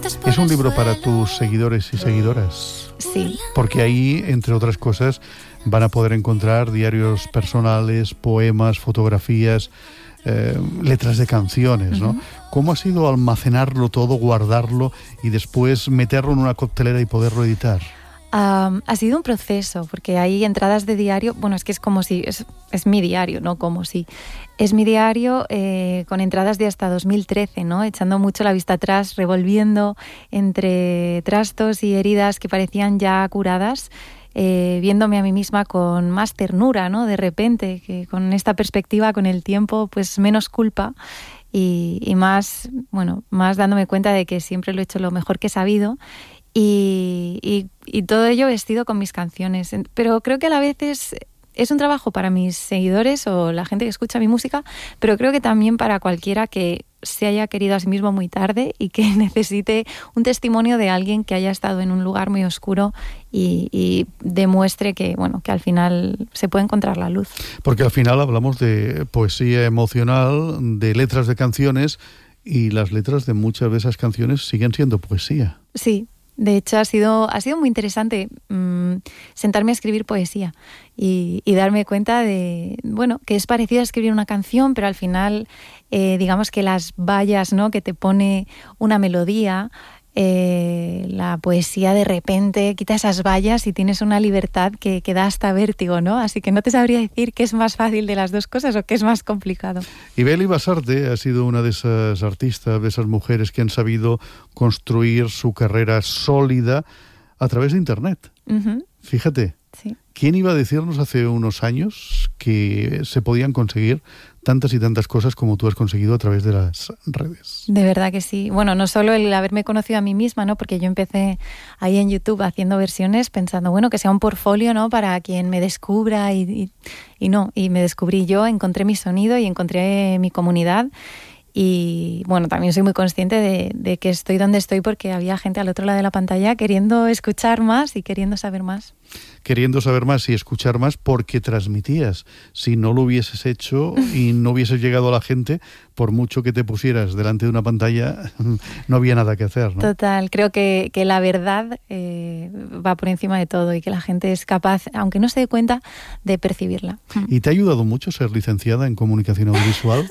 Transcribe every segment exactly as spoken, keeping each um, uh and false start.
Es un libro para tus seguidores y seguidoras. Sí. Porque ahí, entre otras cosas, van a poder encontrar diarios personales, poemas, fotografías, eh, letras de canciones, ¿no? Uh-huh. ¿Cómo ha sido almacenarlo todo, guardarlo y después meterlo en una coctelera y poderlo editar? Um, ha sido un proceso, porque hay entradas de diario, bueno, es que es como si, es, es mi diario, no como si, es mi diario eh, con entradas de hasta dos mil trece, ¿no? Echando mucho la vista atrás, revolviendo entre trastos y heridas que parecían ya curadas, eh, viéndome a mí misma con más ternura, ¿no? De repente, que con esta perspectiva, con el tiempo, pues menos culpa y, y más, bueno, más dándome cuenta de que siempre lo he hecho lo mejor que he sabido. Y, y, y todo ello vestido con mis canciones. Pero creo que a la vez es, es un trabajo para mis seguidores o la gente que escucha mi música, pero creo que también para cualquiera que se haya querido a sí mismo muy tarde y que necesite un testimonio de alguien que haya estado en un lugar muy oscuro y, y demuestre que, bueno, que al final se puede encontrar la luz. Porque al final hablamos de poesía emocional, de letras de canciones, y las letras de muchas de esas canciones siguen siendo poesía. Sí. De hecho, ha sido, ha sido muy interesante mmm, sentarme a escribir poesía y, y darme cuenta de, bueno, que es parecido a escribir una canción, pero al final, eh, digamos que las vallas, ¿no?, que te pone una melodía, eh, la poesía de repente quita esas vallas y tienes una libertad que, que da hasta vértigo, ¿no? Así que no te sabría decir qué es más fácil de las dos cosas o qué es más complicado. Y Beli Basarte ha sido una de esas artistas, de esas mujeres que han sabido construir su carrera sólida a través de Internet. Uh-huh. Fíjate, sí. ¿Quién iba a decirnos hace unos años que se podían conseguir tantas y tantas cosas como tú has conseguido a través de las redes? De verdad que sí. Bueno, no solo el haberme conocido a mí misma, ¿no? Porque yo empecé ahí en YouTube haciendo versiones pensando, bueno, que sea un portfolio, ¿no?, para quien me descubra y, y, y no, y me descubrí yo, encontré mi sonido y encontré mi comunidad. Y bueno, también soy muy consciente de, de que estoy donde estoy porque había gente al otro lado de la pantalla queriendo escuchar más y queriendo saber más. Queriendo saber más y escuchar más porque transmitías. Si no lo hubieses hecho y no hubieses llegado a la gente, por mucho que te pusieras delante de una pantalla, no había nada que hacer, ¿no? Total, creo que, que la verdad eh, va por encima de todo y que la gente es capaz, aunque no se dé cuenta, de percibirla. ¿Y te ha ayudado mucho ser licenciada en comunicación audiovisual?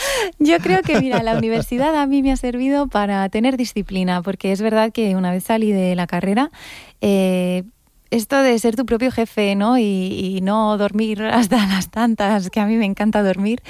Yo creo que, mira, la universidad a mí me ha servido para tener disciplina, porque es verdad que una vez salí de la carrera, eh, esto de ser tu propio jefe, ¿no? Y, y no dormir hasta las tantas, que a mí me encanta dormir,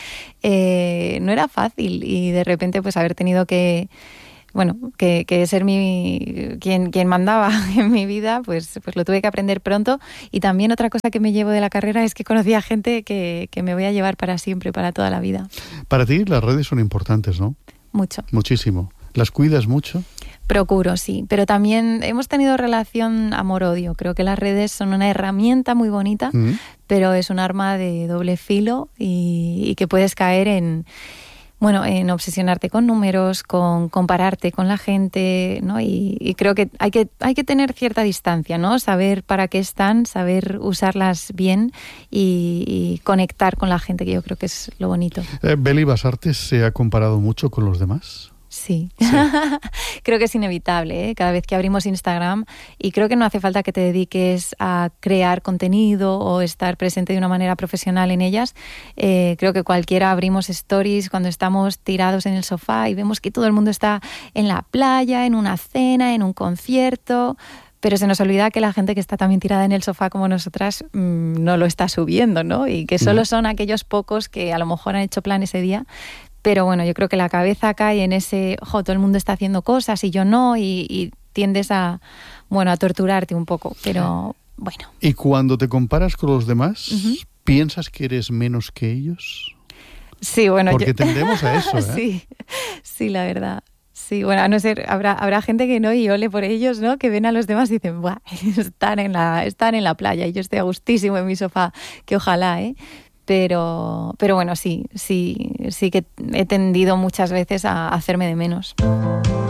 eh, no era fácil. Y de repente, pues haber tenido que, bueno, que, que ser mi quien, quien mandaba en mi vida, pues, pues lo tuve que aprender pronto. Y también otra cosa que me llevo de la carrera es que conocí a gente que, que me voy a llevar para siempre, para toda la vida. Para ti las redes son importantes, ¿no? Mucho. Muchísimo. ¿Las cuidas mucho? Procuro, sí, pero también hemos tenido relación amor-odio. Creo que las redes son una herramienta muy bonita, mm. pero es un arma de doble filo y, y que puedes caer en, bueno, en obsesionarte con números, con compararte con la gente, ¿no? Y, y creo que hay que hay que tener cierta distancia, ¿no? Saber para qué están, saber usarlas bien y, y conectar con la gente, que yo creo que es lo bonito. Eh, ¿Beli Basarte se ha comparado mucho con los demás? Sí, sí. Creo que es inevitable, ¿eh? Cada vez que abrimos Instagram, y creo que no hace falta que te dediques a crear contenido o estar presente de una manera profesional en ellas. Eh, creo que cualquiera abrimos stories cuando estamos tirados en el sofá y vemos que todo el mundo está en la playa, en una cena, en un concierto, pero se nos olvida que la gente que está también tirada en el sofá como nosotras mmm, no lo está subiendo, ¿no? Y que solo son aquellos pocos que a lo mejor han hecho plan ese día. Pero bueno, yo creo que la cabeza cae en ese, ojo, todo el mundo está haciendo cosas y yo no, y, y tiendes a, bueno, a torturarte un poco, pero bueno. ¿Y cuando te comparas con los demás, uh-huh. piensas que eres menos que ellos? Sí, bueno. Porque yo... tendemos a eso, ¿eh? Sí, sí, la verdad. Sí, bueno, a no ser, habrá, habrá gente que no y ole por ellos, ¿no? Que ven a los demás y dicen, ¡buah! Están en la, están en la playa y yo estoy a gustísimo en mi sofá, que ojalá, ¿eh? Pero, pero bueno, sí, sí, sí que he tendido muchas veces a hacerme de menos.